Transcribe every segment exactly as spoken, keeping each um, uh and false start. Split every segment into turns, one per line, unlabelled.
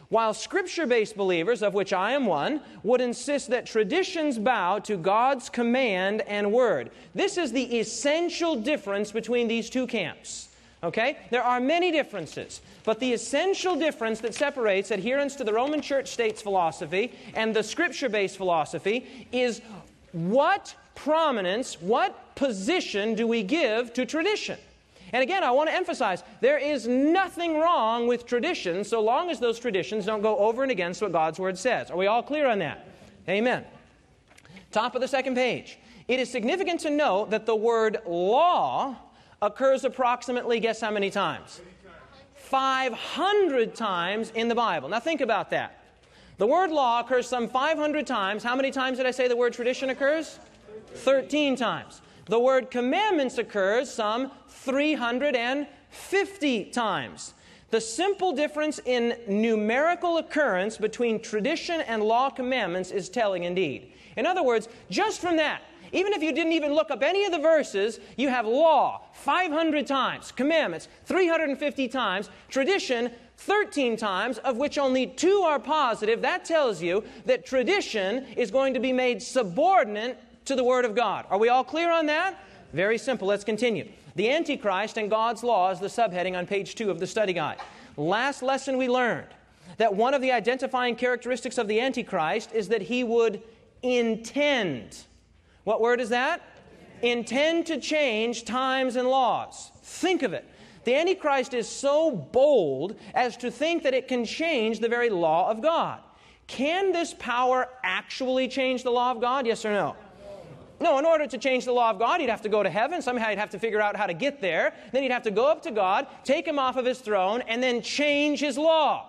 while Scripture-based believers, of which I am one, would insist that traditions bow to God's command and word. This is the essential difference between these two camps. Okay? There are many differences, but the essential difference that separates adherence to the Roman Church state's philosophy and the Scripture-based philosophy is what prominence, what position do we give to tradition? And again, I want to emphasize, there is nothing wrong with traditions so long as those traditions don't go over and against what God's Word says. Are we all clear on that? Amen. Top of the second page. It is significant to note that the word law occurs approximately, guess how many times? five hundred times in the Bible. Now think about that. The word law occurs some five hundred times. How many times did I say the word tradition occurs? thirteen times. The word commandments occurs some three hundred fifty times. The simple difference in numerical occurrence between tradition and law commandments is telling indeed. In other words, just from that, even if you didn't even look up any of the verses, you have law five hundred times, commandments three hundred fifty times, tradition thirteen times, of which only two are positive. That tells you that tradition is going to be made subordinate to the Word of God. Are we all clear on that? Very simple. Let's continue. The Antichrist and God's law is the subheading on page two of the study guide. Last lesson we learned that one of the identifying characteristics of the Antichrist is that he would intend. What word is that? Intend to change times and laws. Think of it. The Antichrist is so bold as to think that it can change the very law of God. Can this power actually change the law of God? Yes or no? No, in order to change the law of God, he'd have to go to heaven. Somehow he'd have to figure out how to get there. Then he'd have to go up to God, take him off of his throne, and then change his law.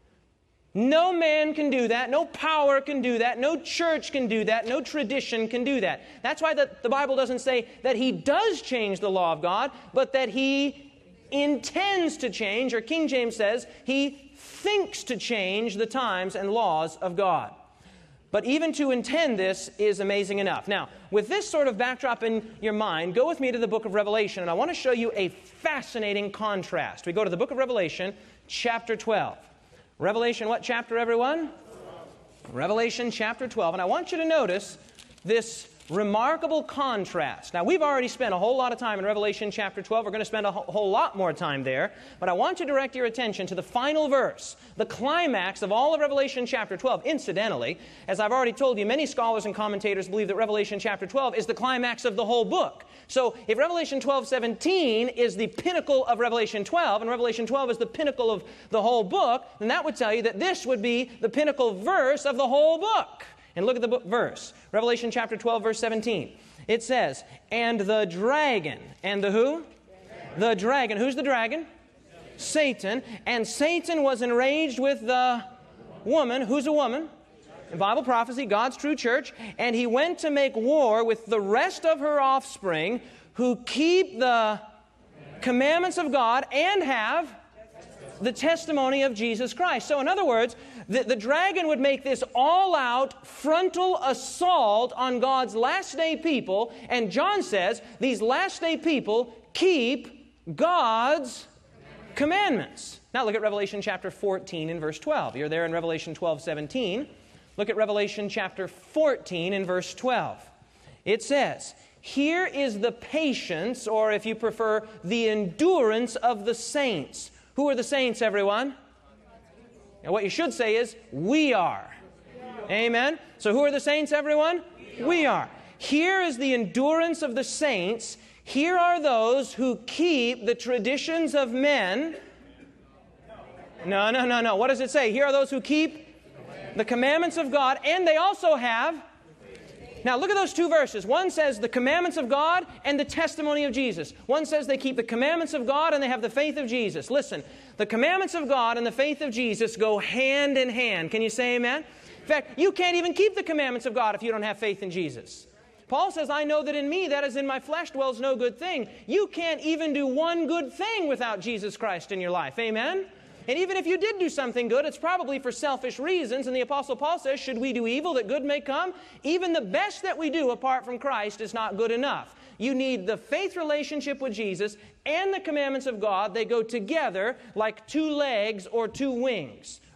No man can do that. No power can do that. No church can do that. No tradition can do that. That's why the, the Bible doesn't say that he does change the law of God, but that he intends to change, or King James says, he thinks to change the times and laws of God. But even to intend this is amazing enough. Now, with this sort of backdrop in your mind, go with me to the book of Revelation, and I want to show you a fascinating contrast. We go to the book of Revelation, chapter twelve. Revelation, what chapter, everyone? Revelation chapter twelve. And I want you to notice this remarkable contrast. Now, we've already spent a whole lot of time in Revelation chapter twelve. We're going to spend a whole lot more time there. But I want you to direct your attention to the final verse, the climax of all of Revelation chapter twelve. Incidentally, as I've already told you, many scholars and commentators believe that Revelation chapter twelve is the climax of the whole book. So if Revelation twelve seventeen is the pinnacle of Revelation twelve, and Revelation twelve is the pinnacle of the whole book, then that would tell you that this would be the pinnacle verse of the whole book. And look at the book verse. Revelation chapter twelve, verse seventeen. It says, and the dragon. And the who? The dragon. Who's the dragon? Satan. And Satan was enraged with the woman. Who's a woman? In Bible prophecy, God's true church. And he went to make war with the rest of her offspring who keep the commandments of God and have the testimony of Jesus Christ. So in other words, the, the dragon would make this all-out frontal assault on God's last-day people. And John says these last-day people keep God's commandments. Now look at Revelation chapter fourteen and verse twelve. You're there in Revelation twelve seventeen. Look at Revelation chapter fourteen and verse twelve. It says, here is the patience, or if you prefer, the endurance of the saints. Who are the saints, everyone? And what you should say is, we are. Amen? So who are the saints, everyone? We are. Here is the endurance of the saints. Here are those who keep the traditions of men. No, no, no, no. What does it say? Here are those who keep the commandments of God, and they also have. Now look at those two verses. One says the commandments of God and the testimony of Jesus. One says they keep the commandments of God and they have the faith of Jesus. Listen, the commandments of God and the faith of Jesus go hand in hand. Can you say amen? In fact, you can't even keep the commandments of God if you don't have faith in Jesus. Paul says, I know that in me, that is in my flesh, dwells no good thing. You can't even do one good thing without Jesus Christ in your life. Amen? And even if you did do something good, it's probably for selfish reasons. And the Apostle Paul says, should we do evil that good may come? Even the best that we do apart from Christ is not good enough. You need the faith relationship with Jesus and the commandments of God. They go together like two legs or two wings.